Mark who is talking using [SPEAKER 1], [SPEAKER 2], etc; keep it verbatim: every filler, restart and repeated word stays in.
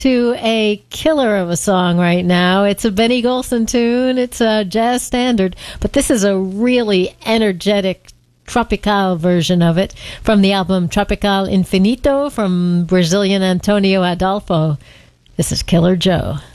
[SPEAKER 1] To a killer of a song right now. It's a Benny Golson tune. It's a jazz standard, but this is a really energetic tropical version of it from the album Tropical Infinito from Brazilian Antonio Adolfo. This is Killer Joe.